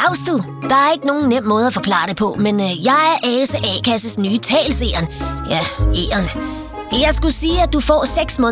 Dags du. Der er ikke nogen nem måde at forklare det på, men jeg er Ase A-kasses nye talseren. Ja, E'eren. Jeg skulle sige, at du får 6 måneder